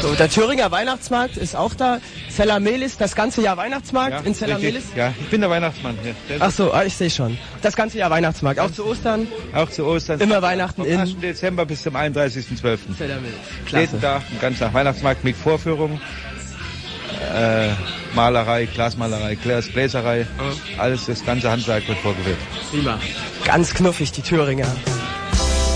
So, der Thüringer Weihnachtsmarkt ist auch da. Zellamelis, das ganze Jahr Weihnachtsmarkt in Zellamelis? Ja, ich bin der Weihnachtsmann hier. Ach so, ich sehe schon. Das ganze Jahr Weihnachtsmarkt, auch zu Ostern? Auch zu Ostern. Immer Weihnachten vom 1. Dezember bis zum 31.12. Zellamelis. Klasse. Jeden Tag, den ganzen Tag Weihnachtsmarkt mit Vorführung. Malerei, Glasmalerei, Gläserei, alles, das ganze Handwerk wird vorgeführt. Prima. Ganz knuffig, die Thüringer.